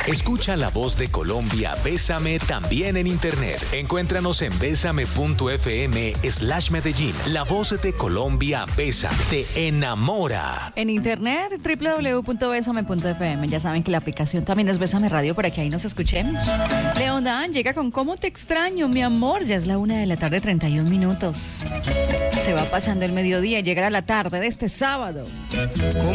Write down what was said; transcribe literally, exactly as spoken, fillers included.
Escucha la voz de Colombia, Bésame, también en internet. Encuéntranos en bésame.fm slash Medellín. La voz de Colombia, Bésame, te enamora. En internet, doble u doble u doble u punto bésame punto efe eme. Ya saben que la aplicación también es Bésame Radio para que ahí nos escuchemos. León Dan llega con ¿Cómo te extraño, mi amor? Ya es la una de la tarde, treinta y un minutos. Se va pasando el mediodía y llegará la tarde de este sábado.